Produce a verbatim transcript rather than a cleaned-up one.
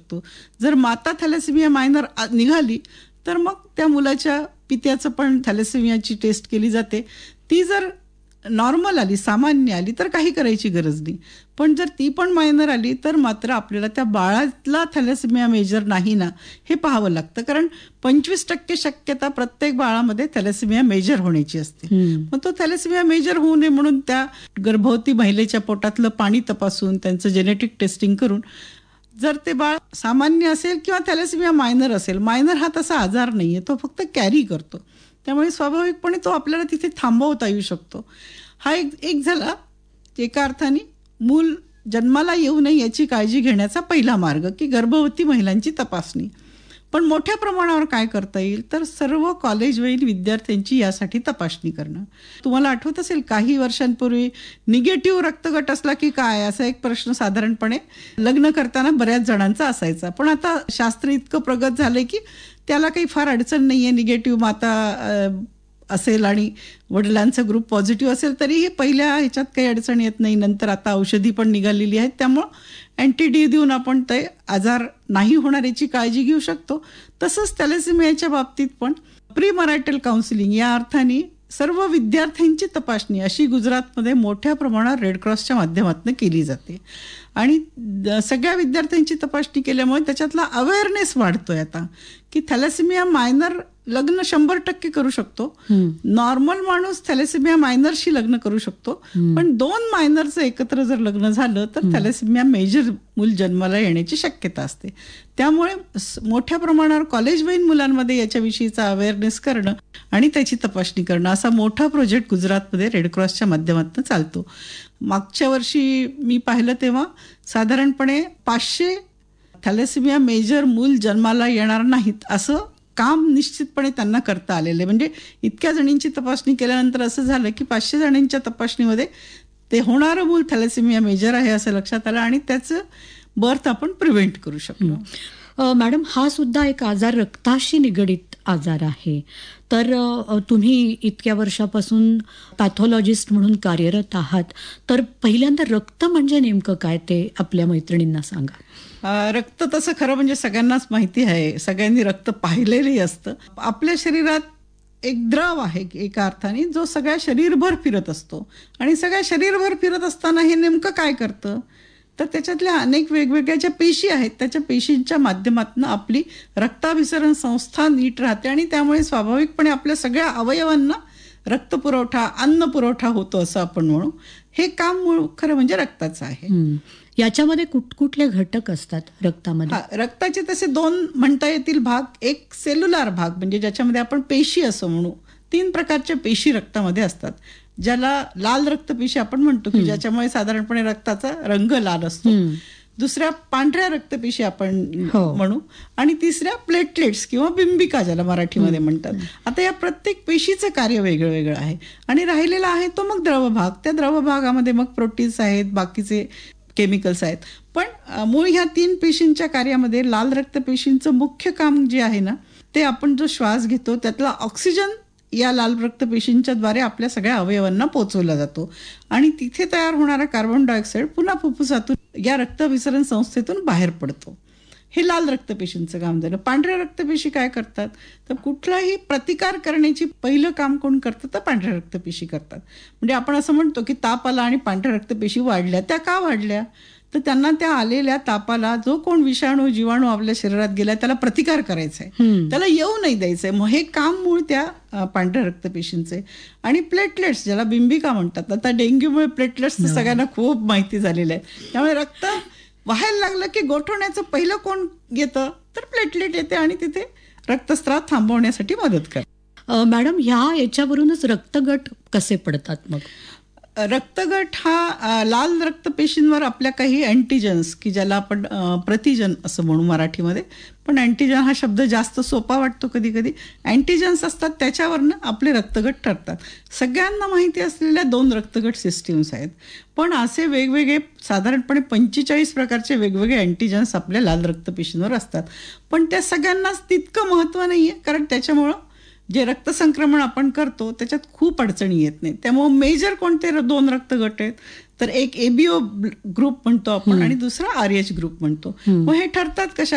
शकतो. जर माता थॅलेसेमिया मायनर निघाली तर मग त्या मुलाच्या पित्याचं पण थॅलेसेमियाची टेस्ट केली जाते. ती जर नॉर्मल आली, सामान्य आली तर काही करायची गरज नाही. पण जर ती पण मायनर आली तर मात्र आपल्याला त्या बाळाला थॅलेसेमिया मेजर नाही ना हे पाहावं लागतं. कारण पंचवीस टक्के शक्यता प्रत्येक बाळामध्ये थॅलेसेमिया मेजर होण्याची असते. मग तो थॅलेसेमिया मेजर होऊ नये म्हणून त्या गर्भवती महिलेच्या पोटातलं पाणी तपासून त्यांचं जेनेटिक टेस्टिंग करून जर ते बाळ सामान्य असेल किंवा थॅलेसेमिया मायनर असेल, मायनर हा तसा आजार नाही आहे, तो फक्त कॅरी करतो, त्यामुळे स्वाभाविकपणे तो आपल्याला तिथे थांबवता येऊ शकतो. हा एक एक झाला एका अर्थाने मूल जन्माला येऊ नये याची काळजी घेण्याचा पहिला मार्ग की गर्भवती महिलांची तपासणी. पण मोठ्या प्रमाणावर काय करता येईल तर सर्व कॉलेजवरील विद्यार्थ्यांची यासाठी तपासणी करणं. तुम्हाला आठवत असेल काही वर्षांपूर्वी निगेटिव्ह रक्तगट असला की काय असा एक प्रश्न साधारणपणे लग्न करताना बऱ्याच जणांचा असायचा. पण आता शास्त्र इतकं प्रगत झालंय की त्याला काही फार अडचण नाही आहे. निगेटिव्ह माता असेल आणि वडिलांचा ग्रुप पॉझिटिव्ह असेल तरीही पहिल्या ह्याच्यात काही अडचण येत नाही. नंतर आता औषधी पण निघालेली आहेत, त्यामुळं अँटी डी देऊन आपण ते आजार नाही होणार याची काळजी घेऊ शकतो. तसंच थॅलेसेमियाच्या बाबतीत पण प्री मरायटल काउन्सिलिंग या अर्थाने सर्व विद्यार्थ्यांची तपासणी अशी गुजरातमध्ये मोठ्या प्रमाणात रेडक्रॉसच्या माध्यमातून केली जाते. आणि सगळ्या विद्यार्थ्यांची तपासणी केल्यामुळे त्याच्यातला अवेअरनेस वाढतोय आता की थॅलेसेमिया मायनर लग्न शंभर टक्के करू शकतो. नॉर्मल माणूस थॅलेसेमिया मायनरशी लग्न करू शकतो, पण दोन मायनरचं एकत्र जर लग्न झालं तर थॅलेसेमिया मेजर मूल जन्माला येण्याची शक्यता असते. त्यामुळे मोठ्या प्रमाणावर कॉलेजवयीन मुलांमध्ये याच्याविषयीचा अवेअरनेस करणं आणि त्याची तपासणी करणं असा मोठा प्रोजेक्ट गुजरातमध्ये रेडक्रॉसच्या माध्यमातून चालतो. मागच्या वर्षी मी पाहिलं तेव्हा साधारणपणे पाचशे थॅलेसेमिया मेजर मूल जन्माला येणार नाहीत असं काम निश्चितपणे त्यांना करता आलेलं आहे. म्हणजे इतक्या जणींची तपासणी केल्यानंतर असं झालं की पाचशे जणांच्या तपासणीमध्ये ते होणारं मूल थॅलेसेमिया मेजर आहे असं लक्षात आलं आणि त्याचं बर्थ आपण प्रिव्हेंट करू शकलो. मॅडम, हा सुद्धा एक आजार रक्ताशी निगडीत आजार आहे. तर तुम्ही इतक्या वर्षापासून पॅथॉलॉजिस्ट म्हणून कार्यरत आहात, तर पहिल्यांदा रक्त म्हणजे नेमकं काय ते आपल्या मैत्रिणींना सांगा. रक्त तसं खरं म्हणजे सगळ्यांनाच माहिती आहे, सगळ्यांनी रक्त पाहिलेलंही असतं. आपल्या शरीरात एक द्रव आहे एका अर्थाने जो सगळ्या शरीरभर फिरत असतो आणि सगळ्या शरीरभर फिरत असताना हे नेमकं काय करतं तर त्याच्यातल्या अनेक वेगवेगळ्या ज्या पेशी आहेत त्याच्या पेशींच्या माध्यमातून आपली रक्ताभिसरण संस्था नीट राहते आणि त्यामुळे स्वाभाविकपणे आपल्या सगळ्या अवयवांना रक्तपुरवठा अन्न पुरवठा होतो असं आपण म्हणू. हे काम मूळ खरं म्हणजे रक्ताचं आहे. याच्यामध्ये कुठकुठले घटक असतात रक्तामध्ये? रक्ताचे तसे दोन म्हणता येतील भाग. एक सेल्युलार भाग म्हणजे ज्याच्यामध्ये आपण पेशी असं म्हणू. तीन प्रकारच्या पेशी रक्तामध्ये असतात, ज्याला लाल रक्तपेशी आपण म्हणतो की ज्याच्यामुळे साधारणपणे रक्ताचा रंग लाल असतो. दुसऱ्या पांढऱ्या रक्तपेशी आपण म्हणू आणि तिसऱ्या प्लेटलेट्स किंवा बिंबिका ज्याला मराठीमध्ये म्हणतात. आता या प्रत्येक पेशीचं कार्य वेगळं वेगळं आहे आणि राहिलेला आहे तो मग द्रवभाग. त्या द्रवभागामध्ये मग प्रोटीन्स आहेत, बाकीचे केमिकल्स आहेत. पण मूळ ह्या तीन पेशींच्या कार्यामध्ये लाल रक्तपेशींचं मुख्य काम जे आहे ना ते आपण जो श्वास घेतो त्यातला ऑक्सिजन या लाल रक्तपेशींच्या द्वारे आपल्या सगळ्या अवयवांना पोहोचवला जातो आणि तिथे तयार होणारा कार्बन डायऑक्साईड पुन्हा फुफ्फुसातून या रक्तभिसरण संस्थेतून बाहेर पडतो. हे लाल रक्तपेशींचं काम झालं. पांढऱ्या रक्तपेशी काय करतात तर कुठलाही प्रतिकार करण्याची पहिलं काम कोण करतं तर पांढऱ्या रक्तपेशी करतात. म्हणजे आपण असं म्हणतो की ताप आला आणि पांढऱ्या रक्तपेशी वाढल्या. त्या का वाढल्या तर त्यांना त्या आलेल्या तापाला जो कोण विषाणू जीवाणू आपल्या शरीरात गेला त्याला प्रतिकार करायचा आहे, त्याला येऊ नाही द्यायचंय. मग हे काम मूळ त्या पांढऱ्या रक्तपेशींचे. आणि प्लेटलेट्स ज्याला बिंबिका म्हणतात. आता डेंग्यूमुळे प्लेटलेट्स सगळ्यांना खूप माहिती झालेलं आहे. त्यामुळे रक्त व्हायला लागलं की गोठवण्याचं पहिलं कोण येतं तर प्लेटलेट येते आणि तिथे रक्तस्राव थांबवण्यासाठी मदत करते. मॅडम, ह्या याच्यावरूनच रक्तगट कसे पडतात मग? रक्तगट हा लाल रक्तपेशींवर आपल्या काही अँटीजन्स की ज्याला आपण प्रतिजन असं म्हणू मराठीमध्ये, पण अँटीजन हा शब्द जास्त सोपा वाटतो कधी कधी. अँटीजन्स असतात त्याच्यावरनं आपले रक्तगट ठरतात. सगळ्यांना माहिती असलेल्या दोन रक्तगट सिस्टीम्स आहेत, पण असे वेगवेगळे साधारणपणे पंचेचाळीस प्रकारचे वेगवेगळे अँटीजन्स आपल्या लाल रक्तपेशींवर असतात. पण त्या सगळ्यांनाच तितकं महत्त्व नाही आहे, कारण त्याच्यामुळं जे रक्तसंक्रमण आपण करतो त्याच्यात खूप अडचणी येत नाही. त्यामुळे मेजर कोणते दोन रक्तगट आहेत तर एक एबीओ ग्रुप म्हणतो आपण आणि दुसरा आर एच ग्रुप म्हणतो. मग हे ठरतात कशा